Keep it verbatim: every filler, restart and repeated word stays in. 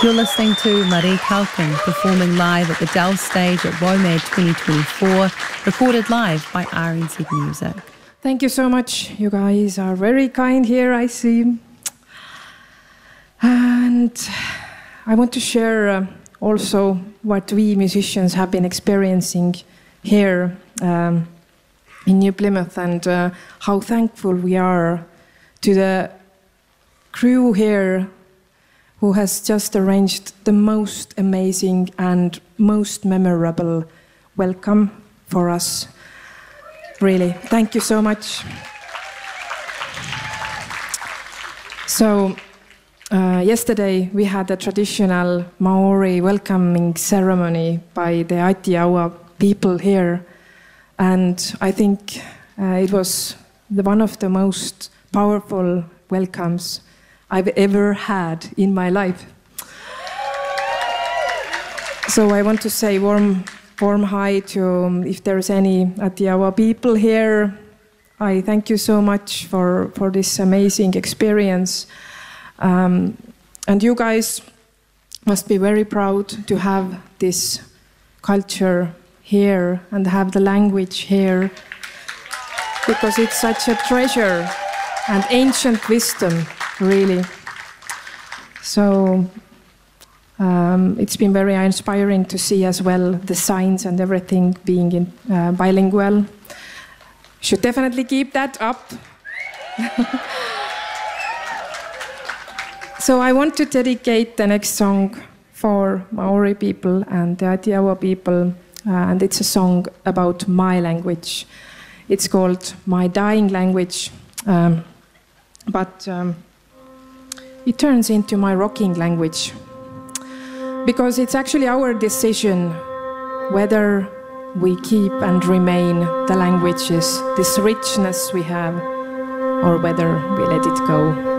You're listening to Marie Calkin performing live at the Dell stage at WOMAD twenty twenty-four, recorded live by R N Z Music. Thank you so much. You guys are very kind here, I see. And I want to share uh, also what we musicians have been experiencing here um, in New Plymouth, and uh, how thankful we are to the crew here who has just arranged the most amazing and most memorable welcome for us. Really, thank you so much. So, uh, yesterday we had a traditional Maori welcoming ceremony by the Aotearoa people here, and I think uh, it was the, one of the most powerful welcomes I've ever had in my life. So I want to say warm, warm hi to, um, if there's any Aotearoa people here, I thank you so much for, for this amazing experience. Um, and you guys must be very proud to have this culture here and have the language here, because it's such a treasure and ancient wisdom, really. So um, it's been very inspiring to see as well the signs and everything being in, uh, bilingual. Should definitely keep that up. So I want to dedicate the next song for Maori people and the Aotearoa people, uh, and it's a song about my language. It's called My Dying Language. Um, But um, it turns into my rocking language, because it's actually our decision whether we keep and remain the languages, this richness we have, or whether we let it go.